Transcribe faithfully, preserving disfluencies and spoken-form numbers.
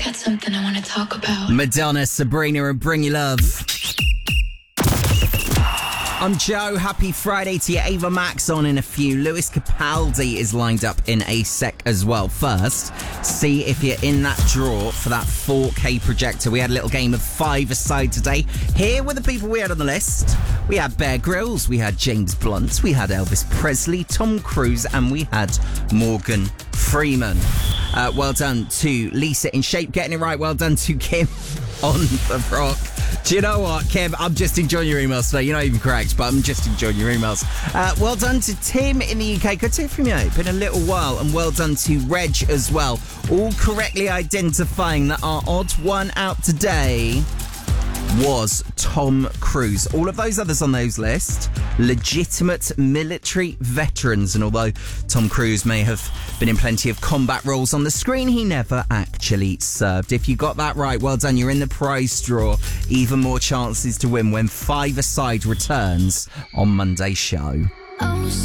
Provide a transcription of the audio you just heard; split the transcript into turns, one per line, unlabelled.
got something I want to talk about.
Madonna, Sabrina, and Bring Your Love. I'm Joe. Happy Friday to you. Ava Max on in a few. Lewis Capaldi is lined up in a sec as well. First, see if you're in that draw for that four K projector. We had a little game of five aside today. Here were the people we had on the list. We had Bear Grylls, we had James Blunt, we had Elvis Presley, Tom Cruise, and we had Morgan Freeman. Uh, well done to Lisa in Shape getting it right. Well done to Kim on the rock. Do you know what, Kim? I'm just enjoying your emails today. You're not even correct, but I'm just enjoying your emails. Uh, well done to Tim in the U K. Good to hear from you. It's been a little while. And well done to Reg as well. All correctly identifying that our odd one out today was Tom Cruise. All of those others on those lists, legitimate military veterans. And although Tom Cruise may have been in plenty of combat roles on the screen, he never actually served. If you got that right, well done. You're in the prize draw. Even more chances to win when Five Aside returns on Monday's show.
Oh,